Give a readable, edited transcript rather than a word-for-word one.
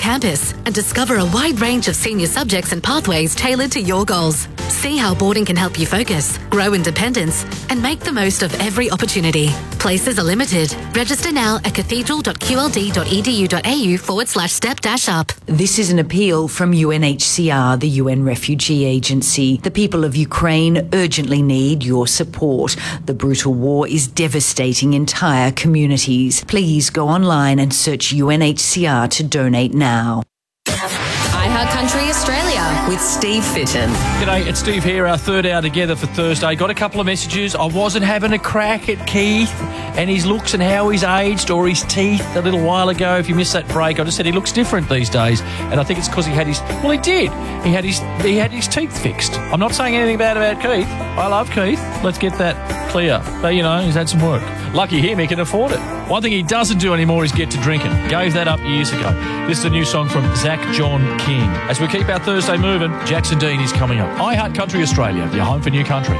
campus and discover a wide range of senior subjects and pathways tailored to your goals. See how boarding can help you focus, grow independence, and make the most of every opportunity. Places are limited. Register now at cathedral.qld.edu.au/step-up. This is an appeal from UNHCR, the UN Refugee Agency. The people of Ukraine urgently need your support. The brutal war is devastating entire communities. Please go online and search UNHCR to donate now. iHeartCountry Australia with Steve Fitton. G'day, it's Steve here, our third hour together for Thursday. Got a couple of messages. I wasn't having a crack at Keith and his looks and how he's aged or his teeth a little while ago. If you missed that break, I just said he looks different these days. And I think it's because he had his... Well, he did. He had his teeth fixed. I'm not saying anything bad about Keith. I love Keith. Let's get that clear. But, you know, he's had some work. Lucky him, he can afford it. One thing he doesn't do anymore is get to drinking. Gave that up years ago. This is a new song from Zach John King. As we keep our Thursday moving, Jackson Dean is coming up. iHeartCountry Australia, your home for new country.